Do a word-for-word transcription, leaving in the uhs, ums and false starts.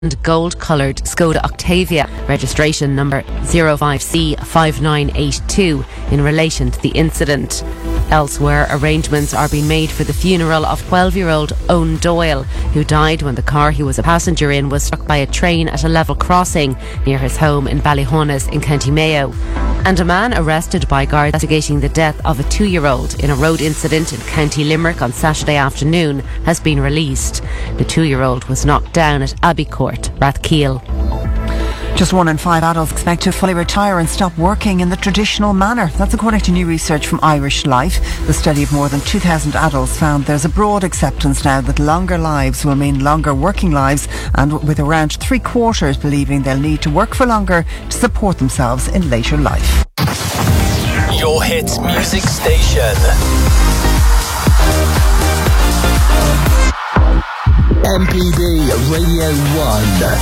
gold-coloured Skoda Octavia, registration number zero five C five nine eight two, in relation to the incident. Elsewhere, arrangements are being made for the funeral of twelve-year-old Owen Doyle, who died when the car he was a passenger in was struck by a train at a level crossing near his home in Ballyhonus in County Mayo. And a man arrested by guards investigating the death of a two-year-old in a road incident in County Limerick on Saturday afternoon has been released. The two-year-old was knocked down at Abbey Court, Rathkeale. Just one in five adults expect to fully retire and stop working in the traditional manner. That's according to new research from Irish Life. The study of more than two thousand adults found there's a broad acceptance now that longer lives will mean longer working lives, and with around three quarters believing they'll need to work for longer to support themselves in later life. Your hit music station. M P B Radio one.